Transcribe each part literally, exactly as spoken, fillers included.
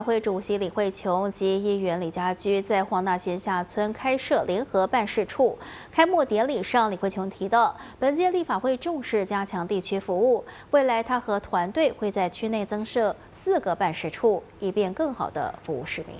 会主席李慧琼及议员李家驹在黄大仙下村开设联合办事处。开幕典礼上，李慧琼提到，本届立法会重视加强地区服务，未来她和团队会在区内增设四个办事处，以便更好地服务市民。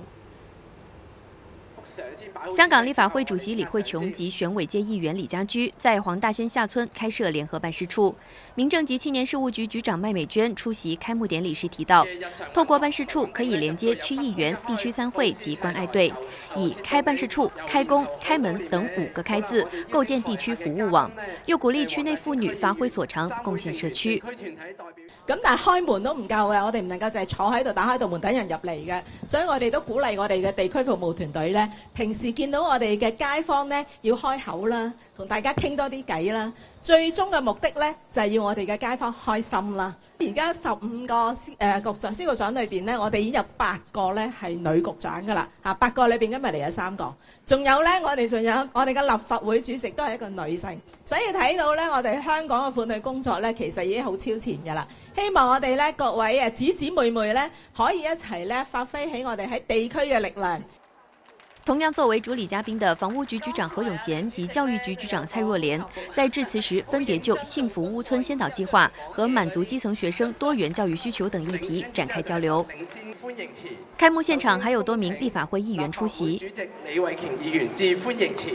香港立法会主席李慧琼及选委界议员李家驹在黄大仙下村开设联合办事处。民政及青年事务局局长麦美娟出席开幕典礼时提到，透过办事处可以连接区议员、地区参会及关爱队，以开办事处、开工、开门等五个开字构建地區服務網，又鼓勵區內婦女發揮所長，貢獻社區。 咁但係開門都唔夠嘅，我哋唔能夠就係坐喺度打開道門等人入嚟嘅，所以我哋都鼓勵我哋嘅地區服務團隊咧，平時見到我哋嘅街坊咧，要開口啦，同大家傾多啲偈啦。最終嘅目的咧，就係要我哋嘅街坊開心啦。而家十五個誒、呃、局長、司局長裏邊咧，我哋已經有八個咧係女局長㗎啦，嚇八個裏邊今日嚟有三個，仲有咧我哋仲有我哋嘅立法會主席都係一個女性，所以睇到咧我哋香港嘅婦女工作咧，其實已經好超前㗎啦。希望我哋咧各位誒姊姊妹妹咧，可以一齊咧發揮起我哋喺地區嘅力量。 同样作为主礼嘉宾的房屋局局长何永贤及教育局局长蔡若莲，在致辞时分别就幸福屋村先导计划和满足基层学生多元教育需求等议题展开交流。开幕现场还有多名立法会议员出席。主席李慧琼议员致欢迎词。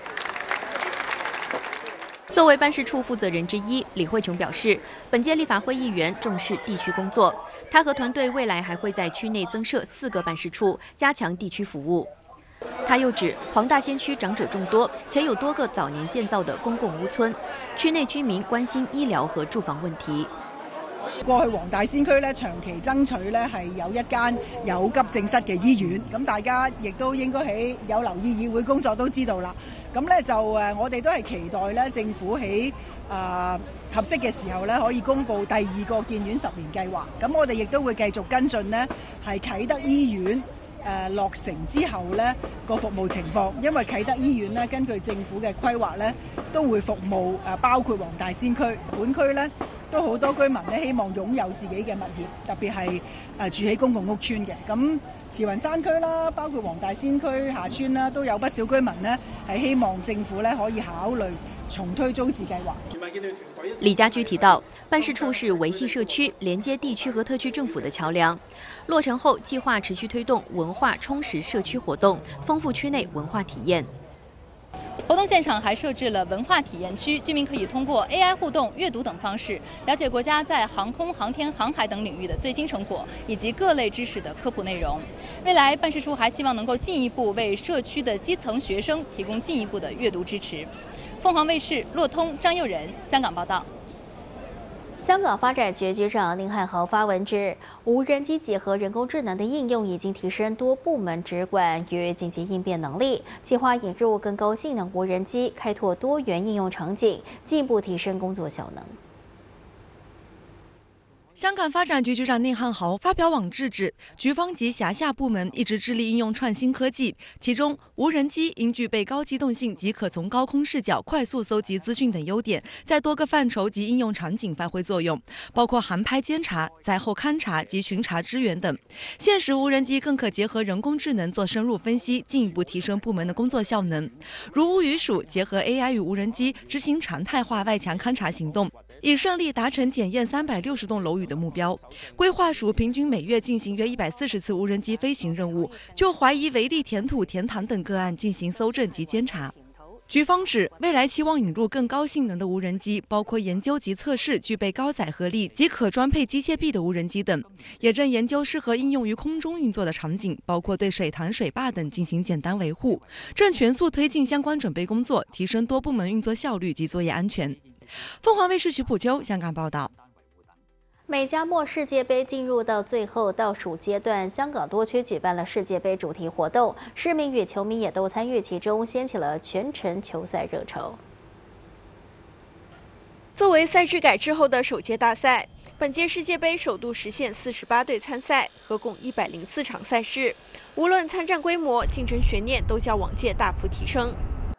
作为办事处负责人之一，李慧琼表示，本届立法会议员重视地区工作，她和团队未来还会在区内增设四个办事处，加强地区服务。 他又指，黄大仙区长者众多，且有多个早年建造的公共屋村，區內居民關心醫療和住房問題。 過去黃大仙區咧長期爭取咧係有一間有急症室嘅醫院，咁大家亦都應該喺有留意議會工作都知道啦。咁咧就誒，我哋都係期待咧政府喺啊、呃、合適嘅時候咧可以公布第二個建院十年計劃。咁我哋亦都會繼續跟進呢係啟德醫院。 誒、呃、落成之後咧個服務情況，因為啟德醫院咧根據政府嘅規劃咧都會服務誒、呃、包括黃大仙區，本區咧都好多居民咧希望擁有自己嘅物業，特別係誒、呃、住喺公共屋邨嘅。咁慈雲山區啦，包括黃大仙區下村啦，都有不少居民咧係希望政府咧可以考慮重推租置計劃。 李家驹提到，办事处是维系社区、连接地区和特区政府的桥梁。落成后，计划持续推动文化充实社区活动，丰富区内文化体验。 活动现场还设置了文化体验区，居民可以通过 A I 互动、阅读等方式，了解国家在航空、航天、航海等领域的最新成果，以及各类知识的科普内容。未来，办事处还希望能够进一步为社区的基层学生提供进一步的阅读支持。 凤凰卫视骆通、张佑仁香港报道。 香港发展局局长宁汉豪发文指，无人机结合人工智能的应用已经提升多部门直管与紧急应变能力，计划引入更高性能无人机，开拓多元应用场景，进一步提升工作效能。 香港发展局局长宁汉豪发表网志指，局方及辖下部门一直致力应用创新科技，其中无人机应具备高机动性及可从高空视角快速搜集资讯等优点，在多个范畴及应用场景发挥作用，包括航拍监察、灾后勘察及巡查支援等。现时无人机更可结合人工智能做深入分析，进一步提升部门的工作效能。如吴语署结合 A I 与无人机执行常态化外墙勘察行动，已顺利达成检验三百六十栋楼宇的目标，规划署平均每月进行约一百四十次无人机飞行任务，就怀疑违例填土、填塘等个案进行搜证及监察。局方指，未来期望引入更高性能的无人机，包括研究及测试具备高载荷力及可装配机械臂的无人机等，也正研究适合应用于空中运作的场景，包括对水塘、水坝等进行简单维护，正全速推进相关准备工作，提升多部门运作效率及作业安全。凤凰卫视徐普秋香港报道。 美加墨世界杯进入到最后倒数阶段，香港多区举办了世界杯主题活动，市民与球迷也都参与其中，掀起了全城球赛热潮。 作为赛制改制后的首届大赛，本届世界杯首度实现四十八队参赛，合共一百零四场赛事，无论参战规模、竞争悬念都较往届大幅提升。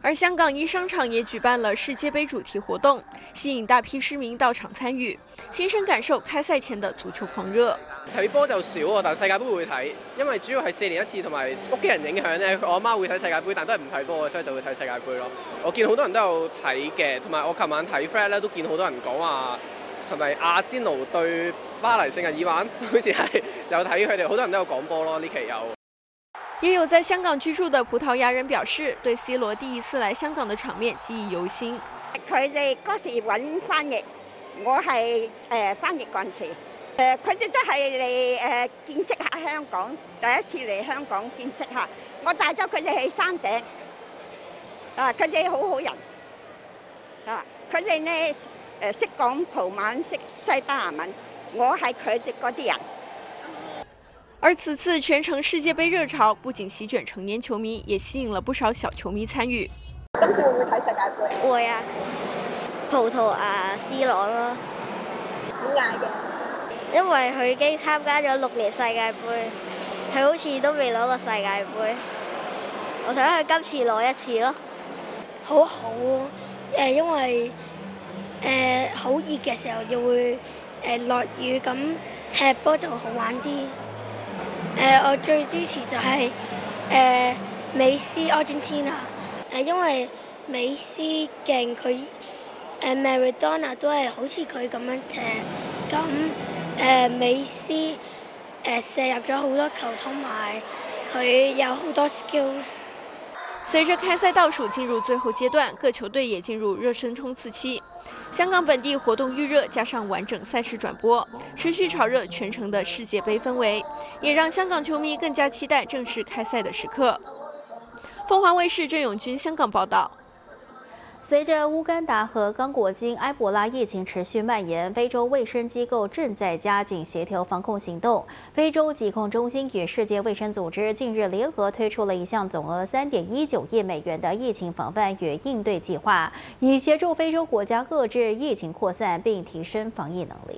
而香港一商場也舉辦了世界盃主題活動，吸引大批市民到場參與，親身感受開賽前的足球狂熱。 睇波就少喎，但世界盃會睇，因為主要係四年一次，同埋屋企人影響咧。我阿媽會睇世界盃，但都係唔睇波，所以就會睇世界盃咯。我見好多人都有睇嘅，同埋我琴晚睇 Fred 咧都見好多人講話，係咪阿仙奴對巴黎聖日耳曼，好似係有睇佢哋，好多人都有講波咯，呢期有。 也有在香港居住的葡萄牙人表示，對 C 羅第一次來香港的場面記憶猶新。 佢哋嗰時揾翻譯，我係誒、呃、翻譯嗰陣時，誒佢哋都係嚟誒見識下香港，第一次嚟香港見識下。我帶咗佢哋去山頂，啊佢哋好好人，啊佢哋呢誒識講葡文，識西班牙文，我係佢哋嗰啲人。 而此次全城世界盃熱潮不僅席捲成年球迷，也吸引了不少小球迷參與。 今次會唔會睇世界盃？會啊，葡萄牙 C 羅咯。點解嘅？因為佢已經參加咗六年世界盃，佢好似都未攞過世界盃。我想佢今次攞一次咯。 好好誒，因為誒好熱嘅時候就會誒落雨，咁踢波就好玩啲。誒、呃，我最支持就係、是、誒、呃、美斯 Argentina， 誒因為美斯勁，佢誒 Maradona 都係好似佢咁樣踢，咁誒、呃、美斯誒、呃、射入咗好多球，同埋佢有好多 skills。 隨着開賽倒數進入最後階段，各球隊也進入熱身衝刺期。香港本地活動預熱，加上完整賽事轉播，持續炒熱全城的世界盃氛圍，也讓香港球迷更加期待正式開賽的時刻。鳳凰衛視鄭永軍香港報道。 隨着烏干達和剛果金埃博拉疫情持續蔓延，非洲衛生機構正在加緊協調防控行動。非洲疾控中心與世界衛生組織近日聯合推出了一項總額三點一九億美元的疫情防範與應對計劃，以協助非洲國家遏制疫情擴散並提升防疫能力。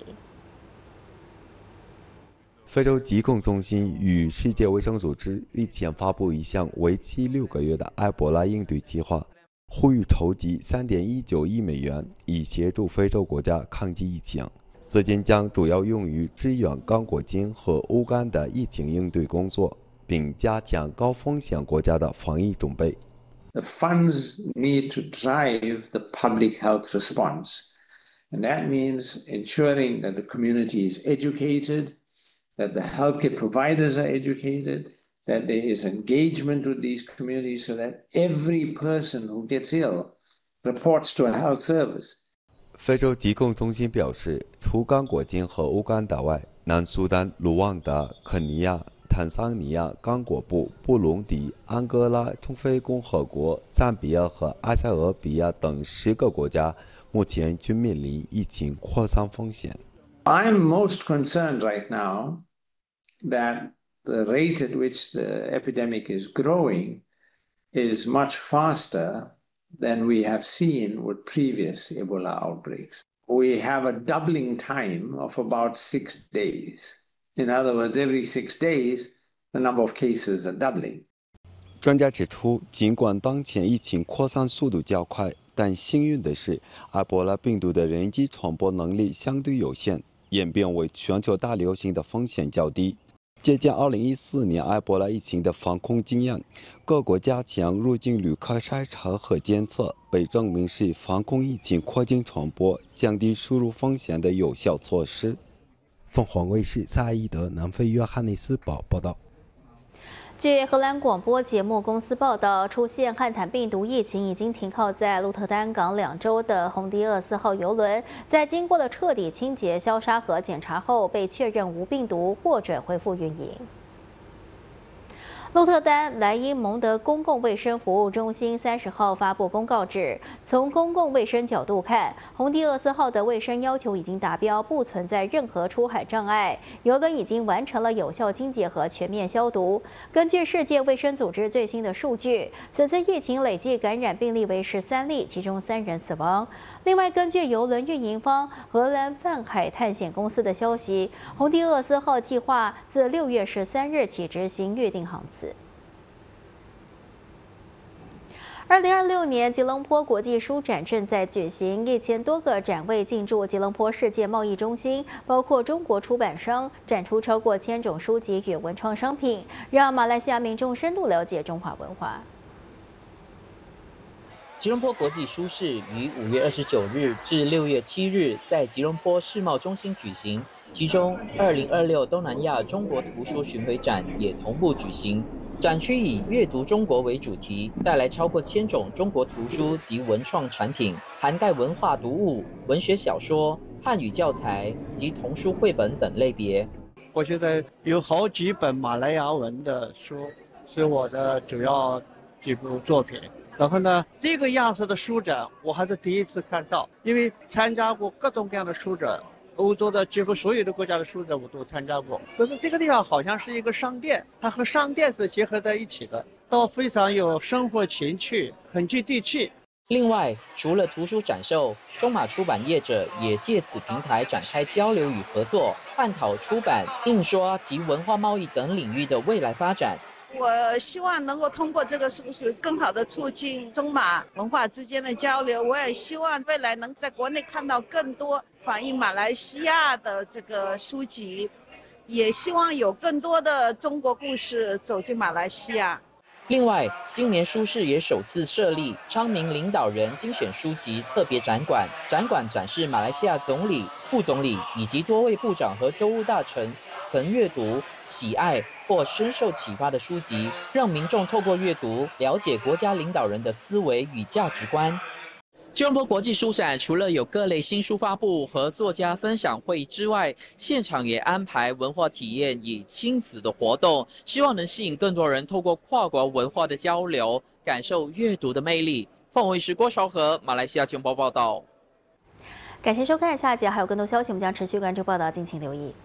非洲疾控中心與世界衛生組織日前發布一項為期六個月的埃博拉應對計劃，呼籲籌集三點一九億美元，以協助非洲國家抗擊疫情。資金將主要用於支援剛果金和烏干的疫情應對工作，並加強高風險國家的防疫準備。 The funds need to drive the public health response, and that means ensuring that the community is educated, that the healthcare providers are educated, that there is engagement with these communities so that every person who gets ill reports to a health service. 非洲疾控中心表示，除刚果金和乌干达外，南苏丹、卢旺达、肯尼亚、坦桑尼亚、刚果布、布隆迪、安哥拉、中非共和国、赞比亚和埃塞俄比亚等十个国家目前均面临疫情扩散风险。 I'm most concerned right now that the rate at which the epidemic is growing is much faster than we have seen with previous Ebola outbreaks. We have a doubling time of about six days. In other words, every six days, the number of cases are doubling. 专家指出，尽管当前疫情扩散速度较快，但幸运的是，埃博拉病毒的人机传播能力相对有限，演变为全球大流行的风险较低。借鉴二零一四年埃博拉疫情的防控经验，各国加强入境旅客筛查和监测，被证明是防控疫情扩境传播、降低输入风险的有效措施。凤凰卫视蔡伊德南非约翰内斯堡报道。 据荷兰广播节目公司报道，出现汉坦病毒疫情已经停靠在鹿特丹港两周的洪迪厄斯号邮轮，在经过了彻底清洁、消杀和检查后，被确认无病毒，获准恢复运营。鹿特丹莱茵蒙德公共卫生服务中心三十号发布公告指，从公共卫生角度看，洪迪厄斯号的卫生要求已经达标，不存在任何出海障碍。邮轮已经完成了有效清洁和全面消毒。根据世界卫生组织最新的数据，此次疫情累计感染病例为十三例，其中三人死亡。另外，根据邮轮运营方荷兰泛海探险公司的消息，洪迪厄斯号计划自六月十三日起执行预定航次。 二零二六年吉隆坡国际书展正在举行，一千多个展位进驻吉隆坡世界贸易中心，包括中国出版商，展出超过千种书籍与文创商品，让马来西亚民众深度了解中华文化。 吉隆坡国际书市于五月二十九日至六月七日在吉隆坡世贸中心举行，其中二零二六东南亚中国图书巡回展也同步举行。展区以阅读中国为主题，带来超过千种中国图书及文创产品，涵盖文化读物、文学小说、汉语教材及童书绘本等类别。 我现在有好几本马来亚文的书，是我的主要几部作品。然后呢，这个样式的书展我还是第一次看到，因为参加过各种各样的书展。欧洲的几乎所有的国家的书展我都参加过，可是这个地方好像是一个商店，它和商店是结合在一起的，都非常有生活情趣，很接地气。 另外，除了图书展售，中马出版业者也借此平台展开交流与合作，探讨出版、印刷及文化贸易等领域的未来发展。 我希望能够通过这个书市更好的促进中马文化之间的交流，我也希望未来能在国内看到更多反映马来西亚的这个书籍，也希望有更多的中国故事走进马来西亚。 另外，今年书市也首次设立昌明领导人精选书籍特别展馆，展馆展示马来西亚总理、副总理以及多位部长和州务大臣曾阅读、喜爱或深受启发的书籍，让民众透过阅读了解国家领导人的思维与价值观。吉隆坡国际书展除了有各类新书发布和作家分享会之外，现场也安排文化体验以亲子的活动，希望能吸引更多人透过跨国文化的交流，感受阅读的魅力。凤凰卫视郭朝和马来西亚情报报道。 感谢收看，下一节还有更多消息，我们将持续关注报道，敬请留意。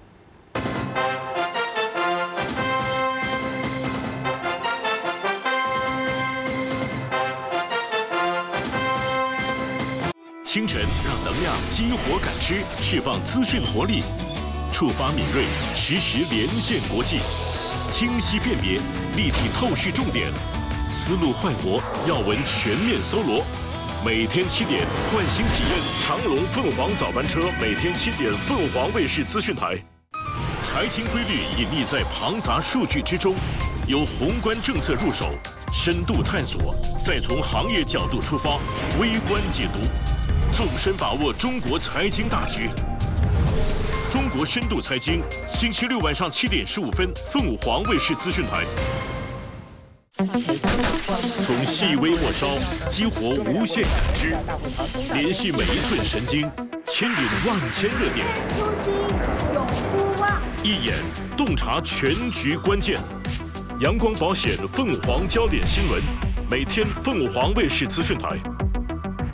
清晨让能量激活感知，释放资讯活力，触发敏锐，实时连线国际，清晰辨别，立体透视重点，思路快活，要闻全面搜罗。每天七点，换新体验长隆凤凰早班车，每天七点凤凰卫视资讯台。财经规律隐匿在庞杂数据之中，由宏观政策入手，深度探索，再从行业角度出发，微观解读。纵深把握中国财经大局，中国深度财经，星期六晚上七点十五分，凤凰卫视资讯台。从细微末梢激活无限感知，联系每一寸神经，牵引万千热点，一眼洞察全局关键。阳光保险凤凰焦点新闻，每天凤凰卫视资讯台。